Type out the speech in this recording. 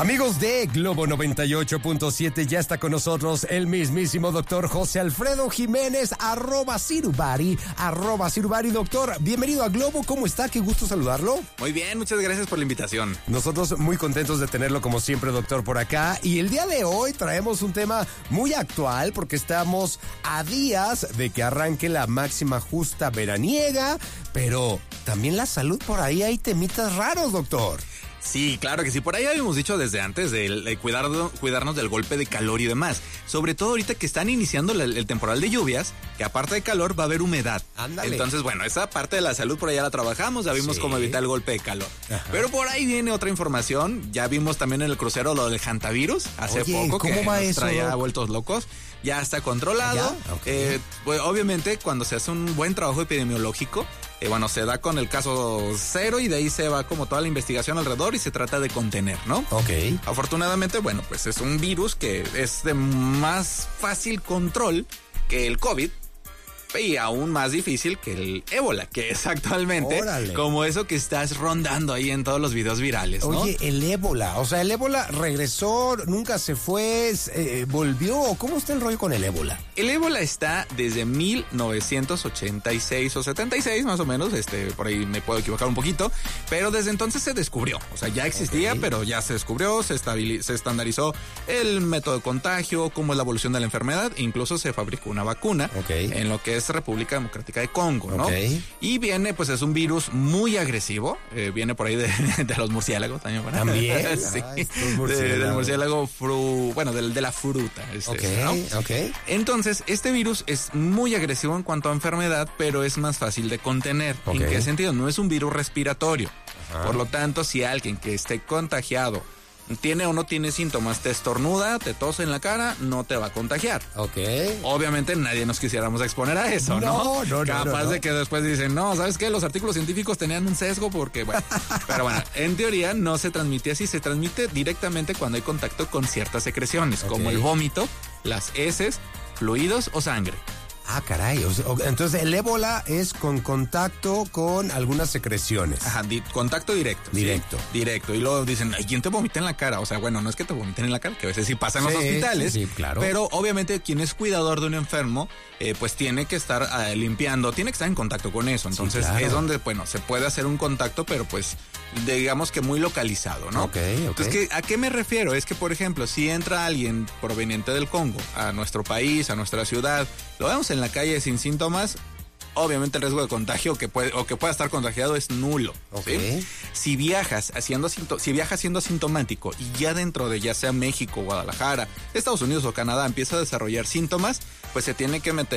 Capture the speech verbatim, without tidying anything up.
Amigos de Globo noventa y ocho punto siete, ya está con nosotros el mismísimo doctor José Alfredo Jiménez, arroba Cirubari, arroba Cirubari. Doctor, bienvenido a Globo, ¿cómo está? Qué gusto saludarlo. Muy bien, muchas gracias por la invitación. Nosotros muy contentos de tenerlo como siempre, doctor, por acá. Y el día de hoy traemos un tema muy actual porque estamos a días de que arranque la máxima justa veraniega, pero también la salud por ahí hay temitas raros, doctor. Sí, claro que sí. Por ahí habíamos dicho desde antes de, de cuidar, cuidarnos del golpe de calor y demás. Sobre todo ahorita que están iniciando el, el temporal de lluvias, que aparte de calor va a haber humedad. Ándale. Entonces, bueno, esa parte de la salud por allá la trabajamos, ya vimos Sí. cómo evitar el golpe de calor. Ajá. Pero por ahí viene otra información. Ya vimos también en el crucero lo del hantavirus hace Oye, poco, ¿cómo que va nos eso, traía Doc? vueltos locos. Ya está controlado. ¿Ya? Ok. Eh, pues, obviamente, cuando se hace un buen trabajo epidemiológico, eh, bueno, se da con el caso cero y de ahí se va como toda la investigación alrededor y se trata de contener, ¿no? Ok. Afortunadamente, bueno, pues es un virus que es de más fácil control que el COVID y aún más difícil que el ébola, que es actualmente Órale. como eso que estás rondando ahí en todos los videos virales, ¿no? Oye, el ébola, o sea, el ébola regresó, nunca se fue, eh, volvió. ¿Cómo está el rollo con el ébola? El ébola está desde mil novecientos ochenta y seis o setenta y seis más o menos, este, por ahí me puedo equivocar un poquito, pero desde entonces se descubrió, o sea, ya existía, Ok. pero ya se descubrió, se, estabili- se estandarizó el método de contagio, cómo es la evolución de la enfermedad, incluso se fabricó una vacuna Ok. en lo que es República Democrática de Congo, ¿no? Ok. Y viene, pues es un virus muy agresivo, eh, viene por ahí de, de los murciélagos también, ¿verdad? ¿También? Sí, Ah, estos de- del murciélagos. murciélago fru, bueno, del, de la fruta. es Ok, ese, ¿no? ok. Entonces, este virus es muy agresivo en cuanto a enfermedad, pero es más fácil de contener. Ok. ¿En qué sentido? No es un virus respiratorio. Ajá. Por lo tanto, si alguien que esté contagiado tiene o no tiene síntomas, te estornuda, te tose en la cara, no te va a contagiar. Ok. Obviamente nadie nos quisiéramos exponer a eso, ¿no? No, no, no, Capaz no, no. de que después dicen, no, ¿sabes qué? Los artículos científicos tenían un sesgo porque, bueno. Pero bueno, en teoría no se transmite así, se transmite directamente cuando hay contacto con ciertas secreciones, Ok. como el vómito, las heces, fluidos o sangre. Ah, caray. O sea, o- entonces el ébola es con contacto con algunas secreciones. Ajá, di- contacto directo. ¿sí? Directo. Directo. Y luego dicen, ¿y quién te vomita en la cara? O sea, bueno, no es que te vomiten en la cara, que a veces sí pasa en los Sí, hospitales. sí, sí, claro. Pero obviamente quien es cuidador de un enfermo, eh, pues tiene que estar eh, limpiando, tiene que estar en contacto con eso. Entonces claro. es donde, bueno, se puede hacer un contacto, pero pues digamos que muy localizado, ¿no? Ok, ok. Entonces, ¿qué- ¿a qué me refiero? Es que, por ejemplo, si entra alguien proveniente del Congo a nuestro país, a nuestra ciudad, lo vemos en la calle sin síntomas, obviamente el riesgo de contagio que puede, o que pueda estar contagiado es nulo. Ok. ¿sí? Si viajas haciendo asinto- si viajas siendo asintomático y ya dentro de ya sea México, Guadalajara, Estados Unidos o Canadá empieza a desarrollar síntomas, pues se tiene que meter